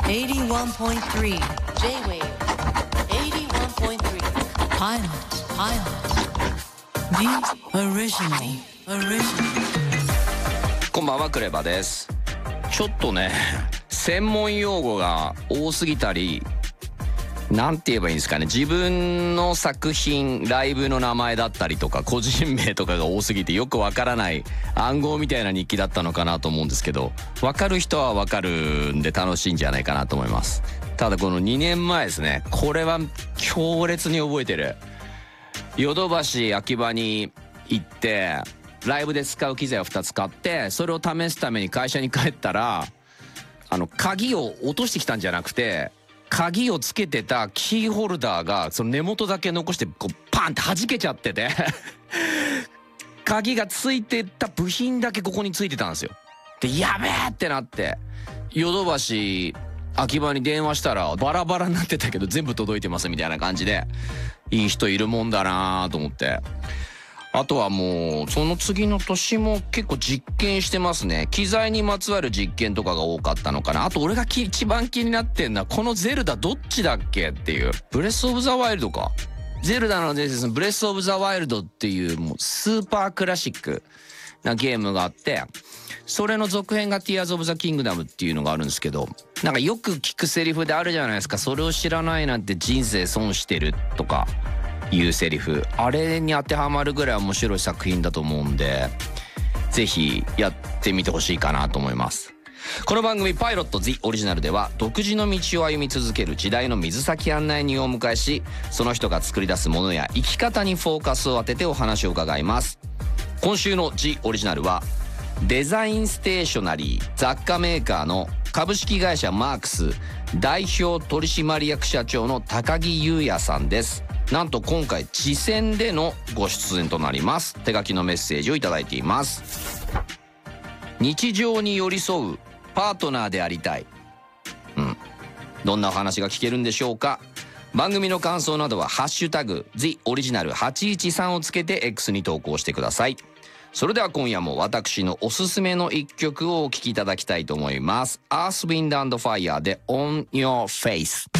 81.3 J-Wave 81.3 Pilot The Original こんばんは、クレバです。ちょっとね、専門用語が多すぎたり、なんて言えばいいんですかね、自分の作品、ライブの名前だったりとか個人名とかが多すぎてよくわからない暗号みたいな日記だったのかなと思うんですけど、わかる人はわかるんで楽しいんじゃないかなと思います。ただこの2年前ですね、これは強烈に覚えてる。ヨドバシ秋葉に行ってライブで使う機材を2つ買って、それを試すために会社に帰ったら、鍵を落としてきたんじゃなくて、鍵をつけてたキーホルダーがその根元だけ残してこうパンって弾けちゃってて鍵がついてた部品だけここについてたんですよ。で、やべえってなってヨドバシ秋葉に電話したら、バラバラになってたけど全部届いてますみたいな感じで、いい人いるもんだなと思って。あとはもうその次の年も結構実験してますね。機材にまつわる実験とかが多かったのかな。あと俺が一番気になってんのは、このゼルダどっちだっけっていう、ブレスオブザワイルドか、ゼルダの伝説のブレスオブザワイルドっていう、もうスーパークラシックなゲームがあって、それの続編がティアーズオブザキングダムっていうのがあるんですけど、なんかよく聞くセリフであるじゃないですか。それを知らないなんて人生損してるとかいうセリフ、あれに当てはまるぐらい面白い作品だと思うんで、ぜひやってみてほしいかなと思います。この番組パイロット The オリジナルでは、独自の道を歩み続ける時代の水先案内人をお迎えし、その人が作り出すものや生き方にフォーカスを当ててお話を伺います。今週の The オリジナルは、デザインステーショナリー雑貨メーカーの株式会社マークス代表取締役社長の高木優也さんです。なんと今回次戦でのご出演となります。手書きのメッセージをいただいています。日常に寄り添うパートナーでありたい。どんなお話が聞けるんでしょうか。番組の感想などはハッシュタグ The オリジナル813をつけて X に投稿してください。それでは今夜も私のおすすめの一曲をお聴きいただきたいと思います。Earth, Wind and Fire で On Your Face。